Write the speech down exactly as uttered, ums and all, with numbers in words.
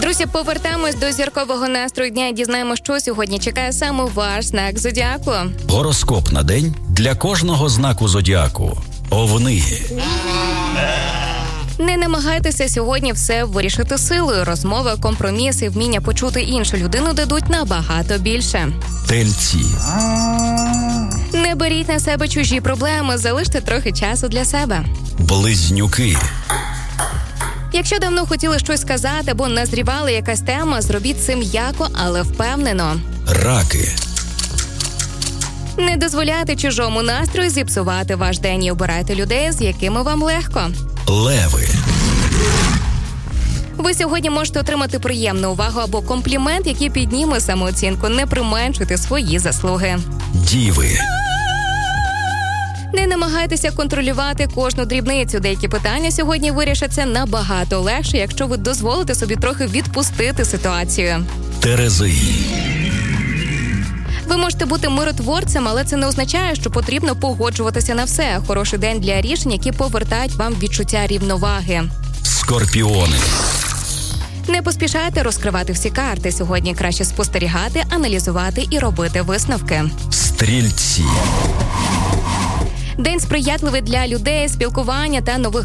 Друзі, повертаємось до зіркового настрою дня і дізнаємо, що сьогодні чекає саме ваш знак зодіаку. Гороскоп на день для кожного знаку зодіаку. Овни. Не намагайтеся сьогодні все вирішити силою. Розмова, компроміс і вміння почути іншу людину дадуть набагато більше. Тельці. Не беріть на себе чужі проблеми, залиште трохи часу для себе. Близнюки. Якщо давно хотіли щось сказати або назрівала якась тема, зробіть це м'яко, але впевнено. Раки. Не дозволяйте чужому настрою зіпсувати ваш день і обирайте людей, з якими вам легко. Леви. Ви сьогодні можете отримати приємну увагу або комплімент, який підніме самооцінку. Не применшуйте свої заслуги. Діви. Не намагайтеся контролювати кожну дрібницю. Деякі питання сьогодні вирішаться набагато легше, якщо ви дозволите собі трохи відпустити ситуацію. Терези. Ви можете бути миротворцем, але це не означає, що потрібно погоджуватися на все. Хороший день для рішень, які повертають вам відчуття рівноваги. Скорпіони. Не поспішайте розкривати всі карти. Сьогодні краще спостерігати, аналізувати і робити висновки. Стрільці. День сприятливий для людей, спілкування та нових